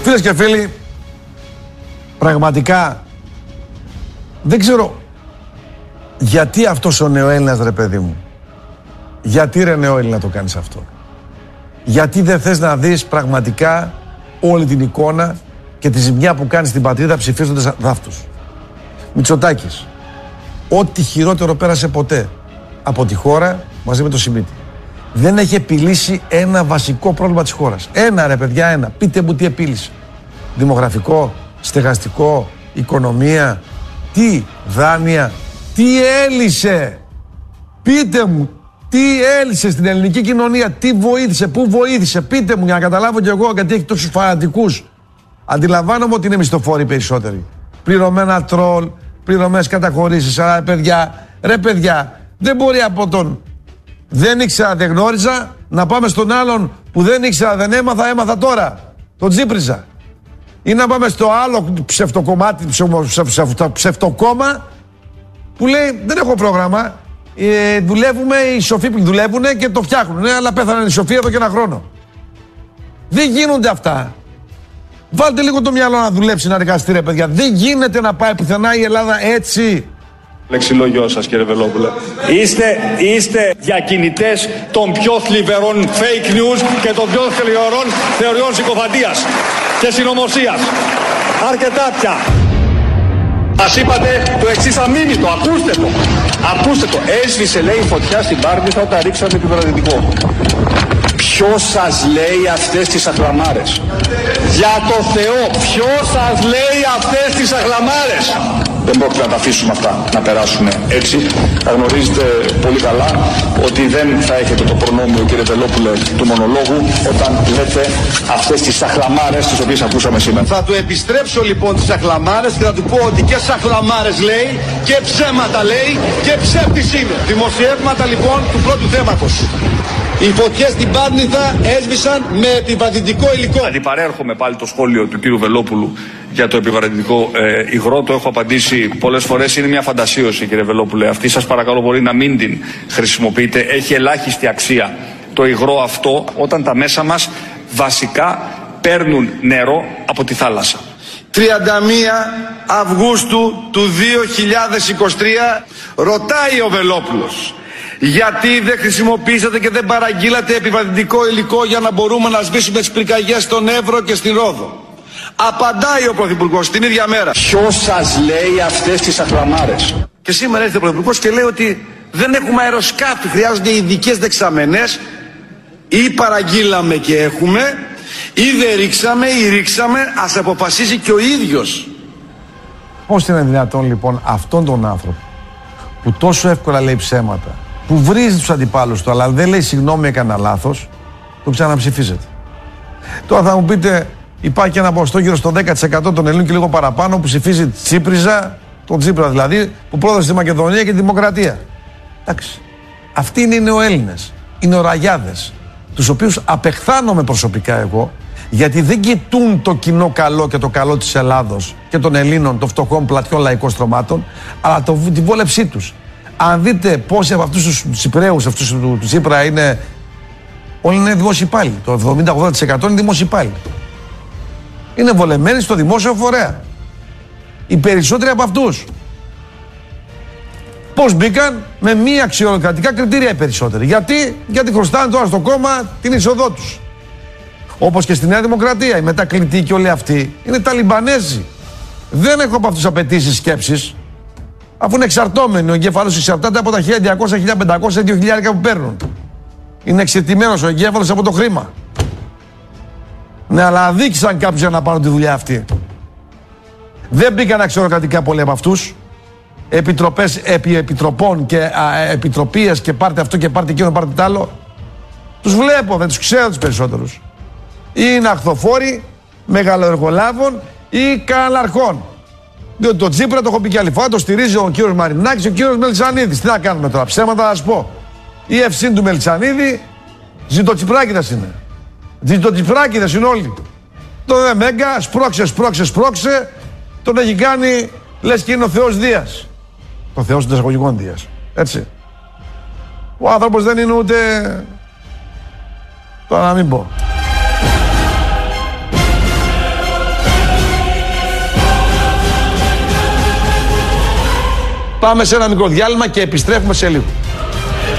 Φίλες και φίλοι, πραγματικά δεν ξέρω γιατί αυτός ο νεοέλληνας, ρε παιδί μου. Γιατί ρε νεοέλληνα το κάνεις αυτό? Γιατί δεν θες να δεις πραγματικά όλη την εικόνα και τη ζημιά που κάνεις στην πατρίδα ψηφίζοντας δάφτους? Μητσοτάκης, ό,τι χειρότερο πέρασε ποτέ από τη χώρα μαζί με το Σιμίτη. Δεν έχει επιλύσει ένα βασικό πρόβλημα της χώρας. Ένα ρε παιδιά, ένα. Πείτε μου τι επίλυσε. Δημογραφικό, στεγαστικό, οικονομία, τι δάνεια, τι έλυσε? Πείτε μου, τι έλυσε στην ελληνική κοινωνία, τι βοήθησε, πού βοήθησε? Πείτε μου για να καταλάβω κι εγώ, γιατί έχει τόσους φανατικούς. Αντιλαμβάνομαι ότι είναι μισθοφόροι περισσότεροι. Πληρωμένα τρόλ, πληρωμένες καταχωρήσεις. Αλλά ρε παιδιά, δεν μπορεί από τον δεν ήξερα, δεν γνώριζα, να πάμε στον άλλον που δεν ήξερα, δεν έμαθα τώρα. Τον Τσίπριζα. Ή να πάμε στο άλλο ψευτοκομμάτι, ψευτοκόμμα που λέει δεν έχω πρόγραμμα. Δουλεύουμε, οι σοφοί που δουλεύουν και το φτιάχνουν. Αλλά πέθαναν οι σοφοί εδώ και ένα χρόνο. Δεν γίνονται αυτά. Βάλτε λίγο το μυαλό να δουλέψει, να εργαστεί, ρε παιδιά. Δεν γίνεται να πάει πουθενά η Ελλάδα έτσι. Λεξιλόγιο σας, κύριε Βελόπουλε. Είστε διακινητές των πιο θλιβερών fake news και των πιο θλιβερών θεωριών συκοφαντίας και συνωμοσίας. Αρκετά πια. Μας είπατε το εξής αμήνυτο, ακούστε το. Έσβησε, λέει, φωτιά στην Πάρνηθα όταν ρίξαμε το επιβραδυτικό. Ποιος σας λέει αυτές τις αχλαμάρες? Για το Θεό, ποιος σας λέει αυτές τις αχλαμάρες? Δεν πρόκειται να τα αφήσουμε αυτά να περάσουν έτσι. Θα γνωρίζετε πολύ καλά ότι δεν θα έχετε το προνόμιο, κύριε Βελόπουλε, του μονολόγου όταν λέτε αυτές τις αχλαμάρες τις οποίες ακούσαμε σήμερα. Θα του επιστρέψω λοιπόν τις αχλαμάρες και θα του πω ότι και σαχλαμάρες λέει και ψέματα λέει και ψεύτης είναι. Δημοσιεύματα λοιπόν του πρώτου θέματος. Οι φωτιές στην Πάρνηθα έσβησαν με επιβαρυντικό υλικό. Αντιπαρέρχομαι πάλι το σχόλιο του κύριου Βελόπουλου για το επιβαρυντικό υγρό. Το έχω απαντήσει πολλές φορές. Είναι μια φαντασίωση, κύριε Βελόπουλε. Αυτή σας παρακαλώ πολύ να μην την χρησιμοποιείτε. Έχει ελάχιστη αξία το υγρό αυτό όταν τα μέσα μας βασικά παίρνουν νερό από τη θάλασσα. 31 Αυγούστου του 2023 ρωτάει ο Βελόπουλος. Γιατί δεν χρησιμοποιήσατε και δεν παραγγείλατε επιβαρυντικό υλικό για να μπορούμε να σβήσουμε τις πυρκαγιές στον Εύρο και στην Ρόδο? Απαντάει ο Πρωθυπουργός την ίδια μέρα. Ποιος σας λέει αυτές τις αχλαμάρες? Και σήμερα έρχεται ο Πρωθυπουργός και λέει ότι δεν έχουμε αεροσκάφη, χρειάζονται ειδικές δεξαμενές. Ή παραγγείλαμε και έχουμε, ή δεν ρίξαμε ή ρίξαμε, ας αποφασίσει και ο ίδιος. Πώς είναι δυνατόν λοιπόν αυτόν τον άνθρωπο που τόσο εύκολα λέει ψέματα, που βρίζει τους αντιπάλους του, αλλά δεν λέει συγγνώμη, έκανα λάθος, το ξαναψηφίζεται? Τώρα θα μου πείτε, υπάρχει ένα ποσοστό γύρω στο 10% των Ελλήνων και λίγο παραπάνω που ψηφίζει Τσίπριζα, τον Τσίπρα δηλαδή, που πρόδωσε τη Μακεδονία και τη Δημοκρατία. Εντάξει. Αυτοί είναι οι νεοέλληνες, οι νεοραγιάδες, τους οποίους απεχθάνομαι προσωπικά εγώ, γιατί δεν κοιτούν το κοινό καλό και το καλό της Ελλάδος και των Ελλήνων, των φτωχών πλατιών λαϊκών στρωμάτων, αλλά την βόλεψή τους. Αν δείτε πόσοι από αυτούς τους Τσιπραίους, αυτούς του Τσίπρα είναι, όλοι είναι δημόσιοι υπάλληλοι. Το 70-80% είναι δημόσιοι υπάλληλοι. Είναι βολεμένοι στο δημόσιο φορέα. Οι περισσότεροι από αυτούς. Πώς μπήκαν? Με μη αξιοκρατικά κριτήρια οι περισσότεροι. Γιατί χρωστάνε τώρα στο κόμμα την είσοδό τους. Όπως και στη Νέα Δημοκρατία, οι μετακλητοί και όλοι αυτοί είναι Ταλιμπανέζοι. Δεν έχω από αυτούς απαιτήσεις, σκέψεις. Αφού είναι εξαρτώμενοι, ο εγκέφαλος εξαρτάται από τα 1.200, 1.500, 2.000 που παίρνουν. Είναι εξαρτημένος ο εγκέφαλος από το χρήμα. Ναι, αλλά αδίκησαν κάποιους για να πάρουν τη δουλειά αυτή. Δεν μπήκαν αξιοκρατικά πολλοί από αυτούς. Επιτροπές επί επιτροπών και επιτροπίες και πάρτε αυτό και πάρτε εκείνο, πάρτε τ' άλλο. Τους βλέπω, δεν τους ξέρω τους περισσότερους. Ή είναι αχθοφόροι, μεγαλοεργολάβων ή καναλαρχών. Διότι το Τσίπρα, το έχω πει και άλλη φορά, το στηρίζει ο κύριος Μαρινάκης και ο κύριος Μελισσανίδης. Τι να κάνουμε τώρα, ψέματα να σας πω. Η ευσύν του Μελισσανίδη, ζητοτσιπράκηδας είναι. Ζητοτσιπράκηδας είναι όλοι. Το δε Μέγκα, σπρώξε, τον έχει κάνει, λες και είναι ο Θεός Δίας. Ο Θεός των εισαγωγικών Δίας. Έτσι. Ο άνθρωπος δεν είναι ούτε... Τώρα να μην πω. Πάμε σε ένα μικρό διάλειμμα και επιστρέφουμε σε λίγο.